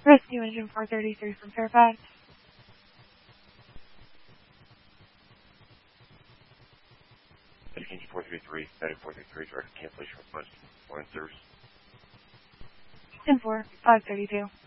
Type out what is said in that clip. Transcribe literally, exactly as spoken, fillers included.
Rescue Engine four thirty-three from Fairfax. Rescue Engine four thirty-three, Medic four thirty-three, direct cancellation request, morning service. ten four, five thirty-two.